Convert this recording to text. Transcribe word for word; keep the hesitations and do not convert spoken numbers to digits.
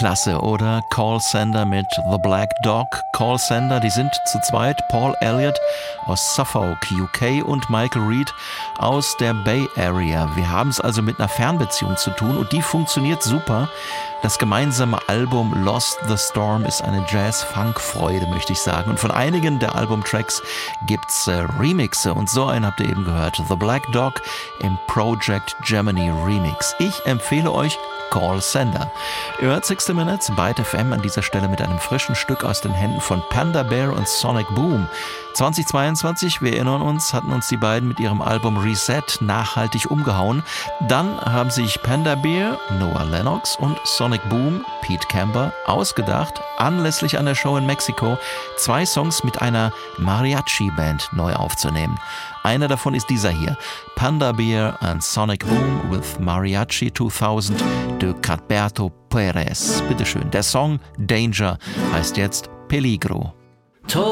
Klasse, oder? Call Sender mit The Black Dog. Call Sender, die sind zu zweit. Paul Elliott aus Suffolk, U K und Michael Reed aus der Bay Area. Wir haben es also mit einer Fernbeziehung zu tun und die funktioniert super. Das gemeinsame Album Lost the Storm ist eine Jazz-Funk-Freude, möchte ich sagen. Und von einigen der Albumtracks gibt's äh, Remixe und so einen habt ihr eben gehört. The Black Dog im Project Germany Remix. Ich empfehle euch Call Sender. Ihr hört sixty Minutes, Byte F M an dieser Stelle mit einem frischen Stück aus den Händen von Panda Bear und Sonic Boom. zweitausendzweiundzwanzig, wir erinnern uns, hatten uns die beiden mit ihrem Album Reset nachhaltig umgehauen. Dann haben sich Panda Bear, Noah Lennox und Sonic Boom, Pete Camper, ausgedacht, anlässlich einer Show in Mexiko, zwei Songs mit einer Mariachi-Band neu aufzunehmen. Einer davon ist dieser hier, Panda Bear and Sonic Boom with Mariachi zweitausend de Cadberto Perez. Bitteschön, der Song Danger heißt jetzt Peligro.